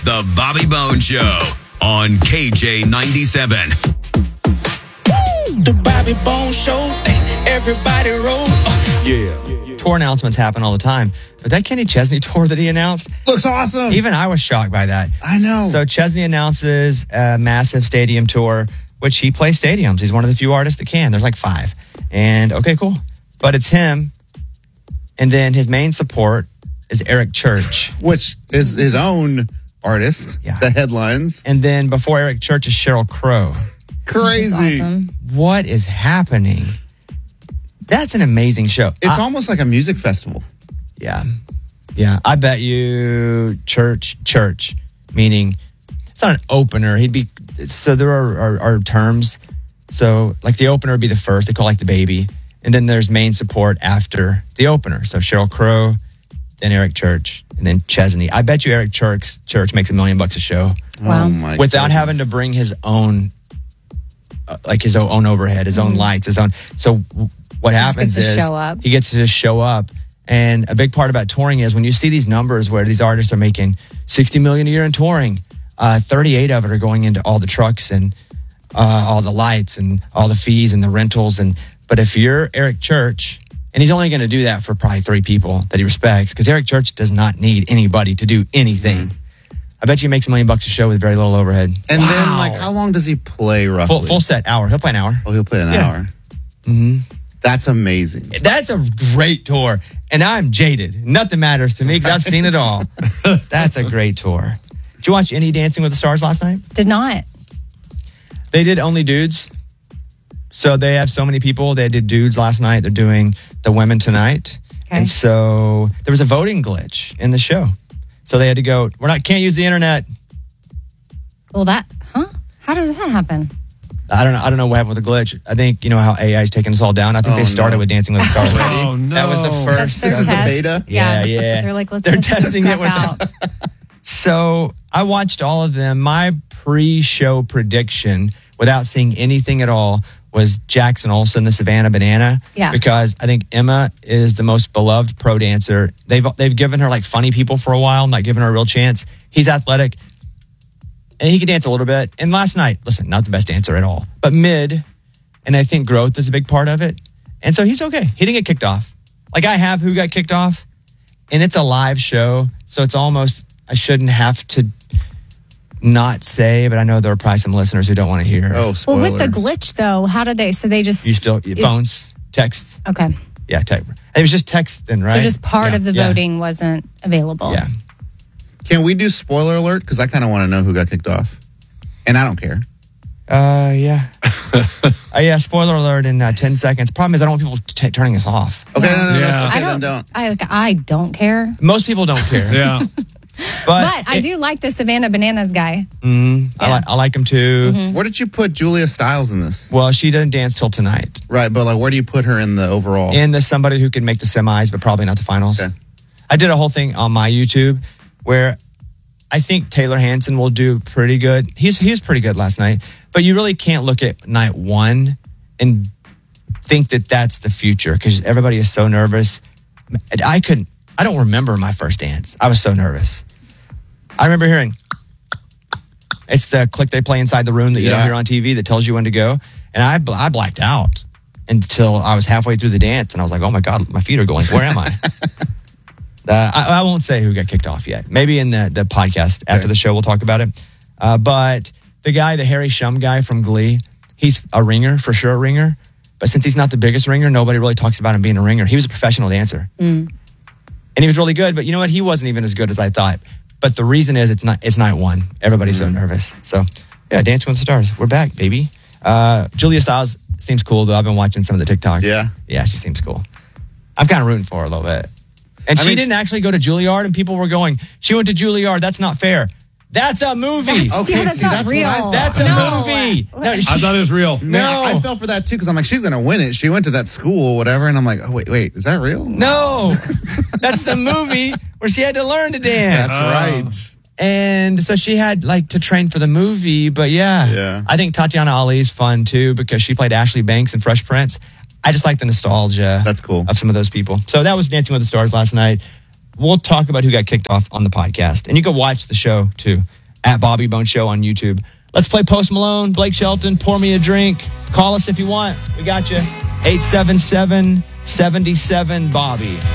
The Bobby Bones Show on KJ97. The Bobby Bones Show. Everybody roll. Yeah. Tour announcements happen all the time. But that Kenny Chesney tour that he announced, looks awesome. Even I was shocked by that. I know. So Chesney announces a massive stadium tour, which he plays stadiums. He's one of the few artists that can. There's like 5. And okay, cool. But it's him. And then his main support is Eric Church, which is his own artist. Yeah. The headlines. And then before Eric Church is Sheryl Crow. Crazy. Awesome. What is happening? That's an amazing show. It's almost like a music festival. Yeah. Yeah. I bet you Church, meaning it's not an opener. So there are terms. So like the opener would be the first. They call it like the baby. And then there's main support after the opener. So Sheryl Crow, then Eric Church, and then Chesney. I bet you Eric Church makes $1 million a show. Wow. Oh my without goodness. having to bring his own, his own overhead, his own lights, his own. So what happens gets to is show up. he gets to just show up. And a big part about touring is when you see these numbers where these artists are making $60 million a year in touring, 38 of it are going into all the trucks and all the lights and all the fees and the rentals. But if you're Eric Church, and he's only going to do that for probably 3 people that he respects, because Eric Church does not need anybody to do anything. I bet you he makes $1 million a show with very little overhead. And then, like, how long does he play roughly? Full set hour. He'll play an hour. Oh, he'll play an hour. Mm-hmm. That's amazing. That's a great tour. And I'm jaded. Nothing matters to me because I've seen it all. That's a great tour. Did you watch any Dancing with the Stars last night? Did not. They did only dudes. So they have so many people. They did dudes last night. They're doing the women tonight. Okay. And so there was a voting glitch in the show. So they had to go, can't use the internet. Well, how does that happen? I don't know what happened with the glitch. I think, you know how AI is taking us all down. I think they started with Dancing with the Stars already. Oh, no. That was the first. This is the beta? Yeah. They're like, let's They're test this testing it stuff with out. So I watched all of them. My pre-show prediction, without seeing anything at all, was Jackson Olsen, the Savannah Banana. Yeah. Because I think Emma is the most beloved pro dancer. They've given her like funny people for a while, not giving her a real chance. He's athletic. And he can dance a little bit. And last night, listen, not the best dancer at all, but mid. And I think growth is a big part of it. And so he's okay. He didn't get kicked off. Like I have who got kicked off. And it's a live show. So it's almost, I shouldn't have to not say, but I know there are probably some listeners who don't want to hear. Oh, Well, spoilers. with the glitch, though, how did they? So they just. Phones, texts. Okay. Yeah, it was just texting, right? So just part Yeah, of the yeah, voting wasn't available. Yeah. Can we do spoiler alert? Because I kind of want to know who got kicked off. And I don't care. Yeah. Yeah, spoiler alert in 10 seconds. Problem is I don't want people turning us off. Okay, Yeah. no. Yeah. Okay, I then don't. don't. I don't care. Most people don't care. Yeah. But I do like the Savannah Bananas guy. I like him too. Mm-hmm. Where did you put Julia Stiles in this? Well, she doesn't dance till tonight. Right, but like, where do you put her in the overall? In the somebody who can make the semis, but probably not the finals. Okay. I did a whole thing on my YouTube where I think Taylor Hanson will do pretty good. He was pretty good last night, but you really can't look at night 1 and think that that's the future because everybody is so nervous. I don't remember my first dance. I was so nervous. I remember hearing, it's the click they play inside the room that you don't hear on TV that tells you when to go. And I blacked out until I was halfway through the dance. And I was like, oh my God, my feet are going. Where am I? I won't say who got kicked off yet. Maybe in the podcast after the show, we'll talk about it. But the guy, the Harry Shum guy from Glee, he's a ringer, for sure a ringer. But since he's not the biggest ringer, nobody really talks about him being a ringer. He was a professional dancer. And he was really good. But you know what? He wasn't even as good as I thought. But the reason is it's night 1. Everybody's so nervous. So, yeah, Dancing with the Stars. We're back, baby. Julia Stiles seems cool, though. I've been watching some of the TikToks. Yeah? Yeah, she seems cool. I'm kind of rooting for her a little bit. And she didn't actually go to Juilliard, and people were going, she went to Juilliard. That's not fair. That's a movie. That's not real. That's a movie. No, I thought it was real. No, I fell for that too because I'm like, she's gonna win it. She went to that school, whatever, and I'm like, oh wait, is that real? No, that's the movie where she had to learn to dance. That's right. And so she had like to train for the movie, but Yeah. I think Tatiana Ali's fun too because she played Ashley Banks in Fresh Prince. I just like the nostalgia. That's cool. Of some of those people. So that was Dancing with the Stars last night. we'll talk about who got kicked off on the podcast. And you can watch the show, too, at Bobby Bone Show on YouTube. Let's play Post Malone, Blake Shelton, Pour Me a Drink. Call us if you want. We got you. 877-77-BOBBY.